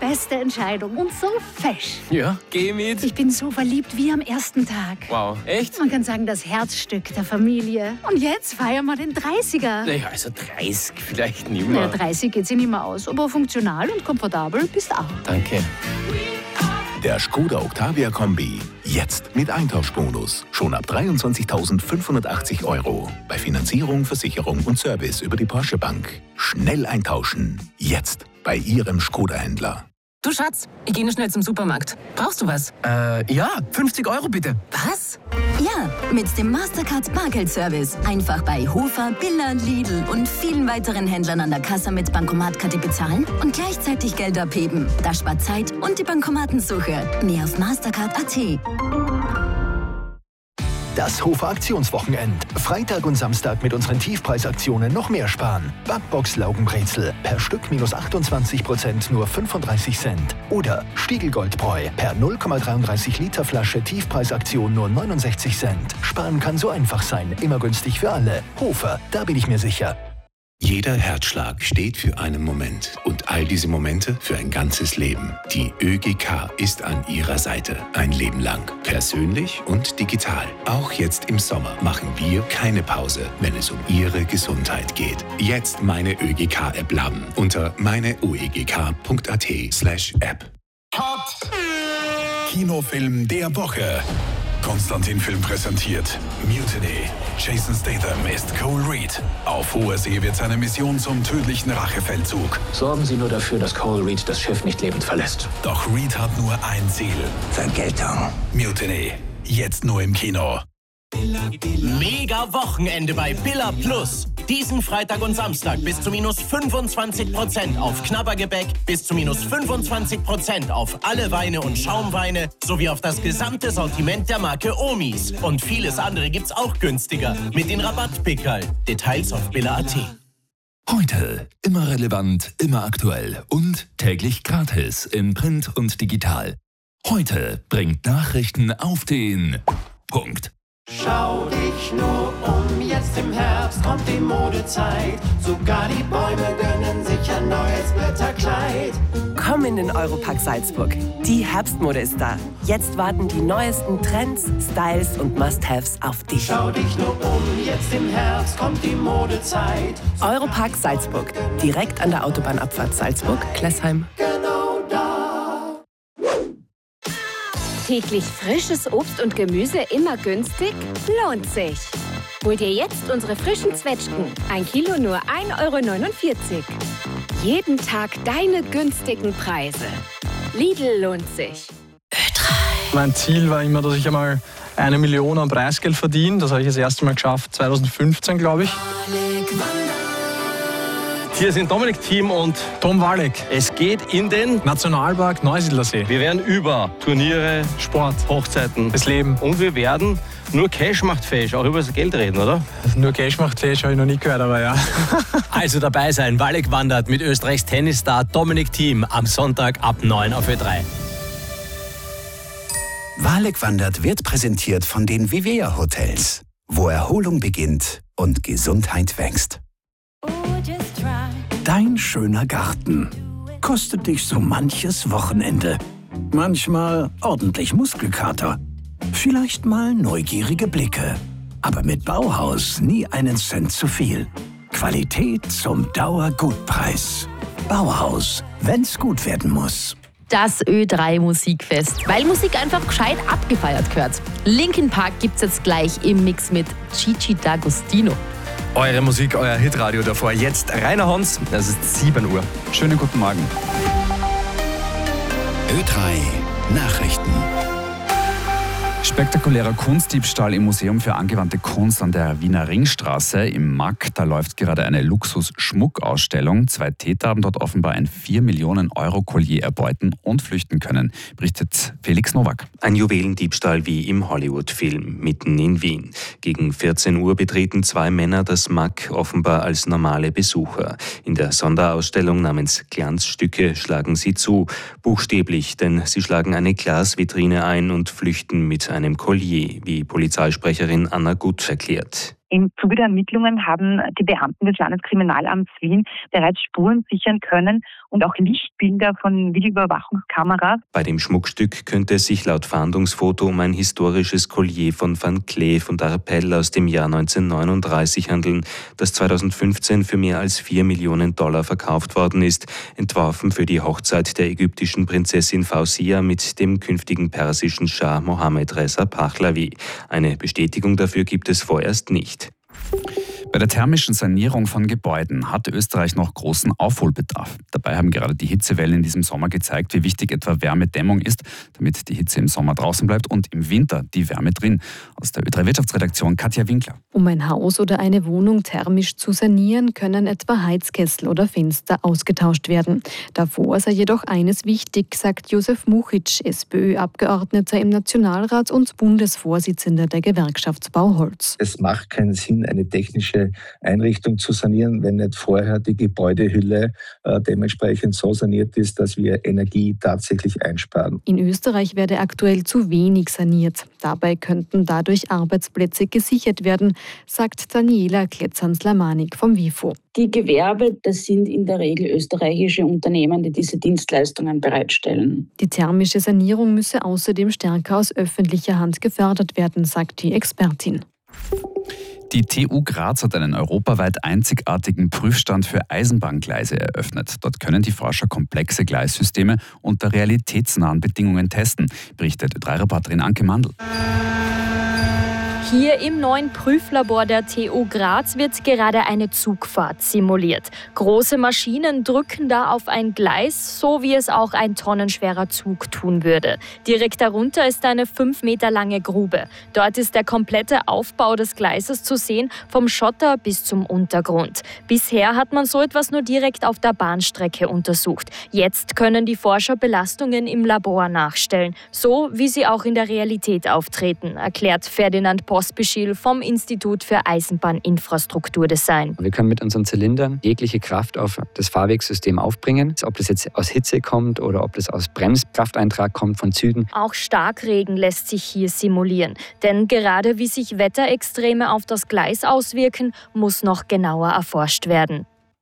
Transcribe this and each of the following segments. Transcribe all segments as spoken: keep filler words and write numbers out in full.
beste Entscheidung und so fesch. Ja, geh mit. Ich bin so verliebt wie am ersten Tag. Wow, echt? Man kann sagen, das Herzstück der Familie. Und jetzt feiern wir den dreißiger. Naja, also dreißig vielleicht nicht Na, mehr. dreißig geht sich nicht mehr aus, aber funktional und komfortabel bist auch. Danke. Der Skoda Octavia Kombi. Jetzt mit Eintauschbonus. Schon ab dreiundzwanzigtausendfünfhundertachtzig Euro. Bei Finanzierung, Versicherung und Service über die Porsche Bank. Schnell eintauschen. Jetzt bei Ihrem Skoda-Händler. Du Schatz, ich gehe noch schnell zum Supermarkt. Brauchst du was? Äh, ja, fünfzig Euro bitte. Was? Ja, mit dem Mastercard Bargeldservice. Einfach bei Hofer, Billa, Lidl und vielen weiteren Händlern an der Kasse mit Bankomatkarte bezahlen und gleichzeitig Geld abheben. Das spart Zeit und die Bankomatensuche. Mehr auf mastercard punkt a t. Das Hofer Aktionswochenend. Freitag und Samstag mit unseren Tiefpreisaktionen noch mehr sparen. Backbox Laugenbrezel per Stück minus achtundzwanzig Prozent nur fünfunddreißig Cent. Oder Stiegelgoldbräu per null Komma dreiunddreißig Liter Flasche Tiefpreisaktion nur neunundsechzig Cent. Sparen kann so einfach sein, immer günstig für alle. Hofer, da bin ich mir sicher. Jeder Herzschlag steht für einen Moment und all diese Momente für ein ganzes Leben. Die ÖGK ist an Ihrer Seite. Ein Leben lang. Persönlich und digital. Auch jetzt im Sommer machen wir keine Pause, wenn es um Ihre Gesundheit geht. Jetzt meine ÖGK-App laden unter meine u e g k punkt a t slash app. Cut! Kinofilm der Woche. Konstantin Film präsentiert Mutiny. Jason Statham ist Cole Reed. Auf hoher See wird seine Mission zum tödlichen Rachefeldzug. Sorgen Sie nur dafür, dass Cole Reed das Schiff nicht lebend verlässt. Doch Reed hat nur ein Ziel. Vergeltung. Mutiny. Jetzt nur im Kino. Mega Wochenende bei Billa Plus. Diesen Freitag und Samstag bis zu minus fünfundzwanzig Prozent auf Knabbergebäck, bis zu minus fünfundzwanzig Prozent auf alle Weine und Schaumweine sowie auf das gesamte Sortiment der Marke Omis. Und vieles andere gibt's auch günstiger mit den Rabattpickerl. Details auf billa punkt a t. Heute immer relevant, immer aktuell und täglich gratis in Print und digital. Heute bringt Nachrichten auf den Punkt. Schau dich nur um, jetzt im Herbst kommt die Modezeit. Sogar die Bäume gönnen sich ein neues Blätterkleid. Komm in den Europark Salzburg. Die Herbstmode ist da. Jetzt warten die neuesten Trends, Styles und Must-Haves auf dich. Schau dich nur um, jetzt im Herbst kommt die Modezeit. Europark Salzburg. Direkt an der Autobahnabfahrt Salzburg-Klessheim. Genau da. Täglich frisches Obst und Gemüse immer günstig? Lohnt sich. Hol dir jetzt unsere frischen Zwetschgen. Ein Kilo nur ein Euro neunundvierzig. Jeden Tag deine günstigen Preise. Lidl lohnt sich. Ö drei. Mein Ziel war immer, dass ich einmal eine Million an Preisgeld verdiene. Das habe ich das erste Mal geschafft, zweitausendfünfzehn, glaube ich. Hier sind Dominik Thiem und Tom Walek. Es geht in den Nationalpark Neusiedlersee. Wir werden über Turniere, Sport, Hochzeiten, das Leben. Und wir werden nur Cash macht fesch, auch über das Geld reden, oder? Also nur Cash macht fesch, habe ich noch nie gehört, aber ja. Also dabei sein, Walek wandert mit Österreichs Tennisstar Dominik Thiem am Sonntag ab neun auf Ö drei. Walek wandert wird präsentiert von den Vivea Hotels, wo Erholung beginnt und Gesundheit wächst. Dein schöner Garten kostet dich so manches Wochenende. Manchmal ordentlich Muskelkater. Vielleicht mal neugierige Blicke. Aber mit Bauhaus nie einen Cent zu viel. Qualität zum Dauergutpreis. Bauhaus, wenn's gut werden muss. Das Ö drei Musikfest, weil Musik einfach gescheit abgefeiert gehört. Linkin Park gibt's jetzt gleich im Mix mit Gigi D'Agostino. Eure Musik, euer Hitradio davor. Jetzt Rainer Hans, es ist sieben Uhr. Schönen guten Morgen. Ö drei Nachrichten. Spektakulärer Kunstdiebstahl im Museum für angewandte Kunst an der Wiener Ringstraße im M A K. Da läuft gerade eine Luxus-Schmuckausstellung. Zwei Täter haben dort offenbar ein vier Millionen Euro Collier erbeuten und flüchten können, berichtet Felix Nowak. Ein Juwelendiebstahl wie im Hollywood-Film, mitten in Wien. Gegen vierzehn Uhr betreten zwei Männer das M A K offenbar als normale Besucher. In der Sonderausstellung namens Glanzstücke schlagen sie zu. Buchstäblich, denn sie schlagen eine Glasvitrine ein und flüchten mit einem Collier, wie Polizeisprecherin Anna Gut erklärt. Im Zuge der Ermittlungen haben die Beamten des Landeskriminalamts Wien bereits Spuren sichern können und auch Lichtbilder von Videoüberwachungskameras. Bei dem Schmuckstück könnte es sich laut Fahndungsfoto um ein historisches Collier von Van Cleef von Arpels aus dem Jahr neunzehnhundertneununddreißig handeln, das zweitausendfünfzehn für mehr als vier Millionen Dollar verkauft worden ist, entworfen für die Hochzeit der ägyptischen Prinzessin Fausia mit dem künftigen persischen Schah Mohammed Reza Pahlavi. Eine Bestätigung dafür gibt es vorerst nicht. Bei der thermischen Sanierung von Gebäuden hat Österreich noch großen Aufholbedarf. Dabei haben gerade die Hitzewellen in diesem Sommer gezeigt, wie wichtig etwa Wärmedämmung ist, damit die Hitze im Sommer draußen bleibt und im Winter die Wärme drin. Aus der Ö drei Wirtschaftsredaktion Katja Winkler. Um ein Haus oder eine Wohnung thermisch zu sanieren, können etwa Heizkessel oder Fenster ausgetauscht werden. Davor sei jedoch eines wichtig, sagt Josef Muchitsch, SPÖ-Abgeordneter im Nationalrat und Bundesvorsitzender der Gewerkschaft Bauholz. Es macht keinen Sinn, eine technische Einrichtung zu sanieren, wenn nicht vorher die Gebäudehülle äh, dementsprechend so saniert ist, dass wir Energie tatsächlich einsparen. In Österreich werde aktuell zu wenig saniert. Dabei könnten dadurch Arbeitsplätze gesichert werden, sagt Daniela Kletzan-Slamanik vom WIFO. Die Gewerbe, das sind in der Regel österreichische Unternehmen, die diese Dienstleistungen bereitstellen. Die thermische Sanierung müsse außerdem stärker aus öffentlicher Hand gefördert werden, sagt die Expertin. Die T U Graz hat einen europaweit einzigartigen Prüfstand für Eisenbahngleise eröffnet. Dort können die Forscher komplexe Gleissysteme unter realitätsnahen Bedingungen testen, berichtet Ö drei Reporterin Anke Mandl. Hier im neuen Prüflabor der T U Graz wird gerade eine Zugfahrt simuliert. Große Maschinen drücken da auf ein Gleis, so wie es auch ein tonnenschwerer Zug tun würde. Direkt darunter ist eine fünf Meter lange Grube. Dort ist der komplette Aufbau des Gleises zu sehen, vom Schotter bis zum Untergrund. Bisher hat man so etwas nur direkt auf der Bahnstrecke untersucht. Jetzt können die Forscher Belastungen im Labor nachstellen, so wie sie auch in der Realität auftreten, erklärt Ferdinand Pospischil vom Institut für Eisenbahninfrastrukturdesign. Wir können mit unseren Zylindern jegliche Kraft auf das Fahrwegsystem aufbringen. Ob das jetzt aus Hitze kommt oder ob das aus Bremskrafteintrag kommt von Zügen. Auch Starkregen lässt sich hier simulieren. Denn gerade wie sich Wetterextreme auf das Gleis auswirken, muss noch genauer erforscht werden.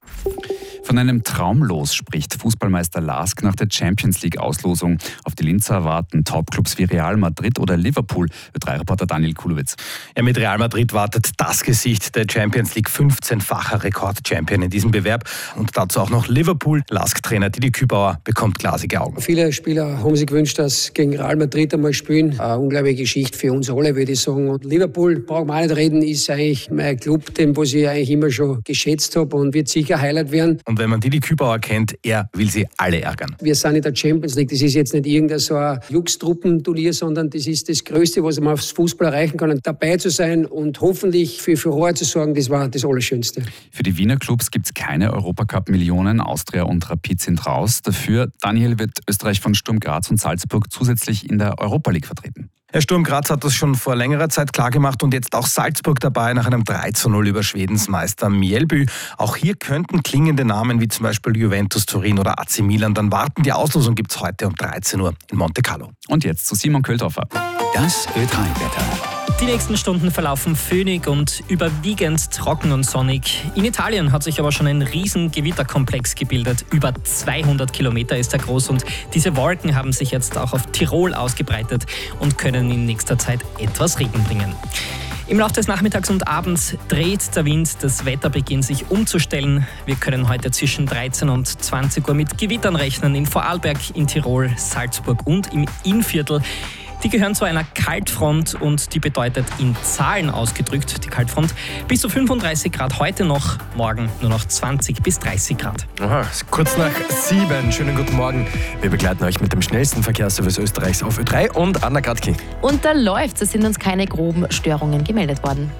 Von einem Traumlos spricht Fußballmeister Lask nach der Champions-League-Auslosung. Auf die Linzer warten Topclubs wie Real Madrid oder Liverpool. Ö drei Reporter Daniel Kulowitz. Ja, mit Real Madrid wartet das Gesicht der Champions League, fünfzehnfacher Rekord-Champion in diesem Bewerb. Und dazu auch noch Liverpool. Lask-Trainer Didi Kübauer bekommt glasige Augen. Viele Spieler haben sich gewünscht, dass gegen Real Madrid einmal spielen. Eine unglaubliche Geschichte für uns alle, würde ich sagen. Und Liverpool, brauchen wir auch nicht reden, ist eigentlich mein Club, den was ich eigentlich immer schon geschätzt habe und wird sicher Highlight werden. Und wenn man Didi Kübauer kennt, er will sie alle ärgern. Wir sind in der Champions League. Das ist jetzt nicht irgendein so ein Jux-Truppenturnier, sondern das ist das Größte, was man aufs Fußball erreichen kann. Und dabei zu sein und hoffentlich für Furore zu sorgen, das war das Allerschönste. Für die Wiener Clubs gibt es keine Europacup-Millionen. Austria und Rapid sind raus. Dafür, Daniel, wird Österreich von Sturm Graz und Salzburg zusätzlich in der Europa League vertreten. Herr Sturm Graz hat das schon vor längerer Zeit klargemacht und jetzt auch Salzburg dabei nach einem drei zu null über Schwedens Meister Mjällby. Auch hier könnten klingende Namen wie zum Beispiel Juventus Turin oder A C Milan dann warten. Die Auslosung gibt es heute um dreizehn Uhr in Monte Carlo. Und jetzt zu Simon Köldhofer. Das Ö drei Wetter. Die nächsten Stunden verlaufen föhnig und überwiegend trocken und sonnig. In Italien hat sich aber schon ein riesen Gewitterkomplex gebildet. Über zweihundert Kilometer ist er groß und diese Wolken haben sich jetzt auch auf Tirol ausgebreitet und können in nächster Zeit etwas Regen bringen. Im Laufe des Nachmittags und Abends dreht der Wind, das Wetter beginnt sich umzustellen. Wir können heute zwischen dreizehn und zwanzig Uhr mit Gewittern rechnen in Vorarlberg, in Tirol, Salzburg und im Innviertel. Die gehören zu einer Kaltfront und die bedeutet in Zahlen ausgedrückt, die Kaltfront, bis zu fünfunddreißig Grad heute noch, morgen nur noch zwanzig bis dreißig Grad. Aha, kurz nach sieben. Schönen guten Morgen. Wir begleiten euch mit dem schnellsten Verkehrsservice Österreichs auf Ö drei und Anna Gradki. Und da läuft's, es sind uns keine groben Störungen gemeldet worden.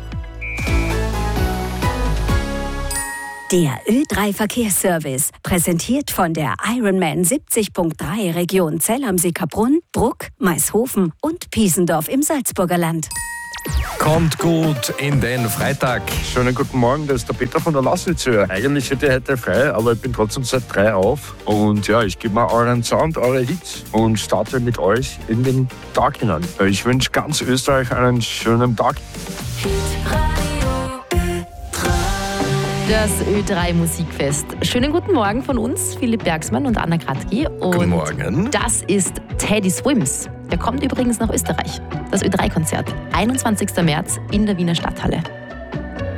Der Ö drei Verkehrsservice, präsentiert von der Ironman siebzig Punkt drei Region Zell am See-Kaprun, Bruck, Maishofen und Piesendorf im Salzburger Land. Kommt gut in den Freitag. Schönen guten Morgen, das ist der Peter von der Lausnitzhöhe. Eigentlich hätte ich heute frei, aber ich bin trotzdem seit drei auf. Und ja, ich gebe mal euren Sound, eure Hits und starte mit euch in den Tag hinein. Ich wünsche ganz Österreich einen schönen Tag. Das Ö drei Musikfest. Schönen guten Morgen von uns, Philipp Bergsmann und Anna Kratki. Und guten Morgen. Das ist Teddy Swims. Der kommt übrigens nach Österreich. Das Ö drei Konzert, einundzwanzigster März in der Wiener Stadthalle.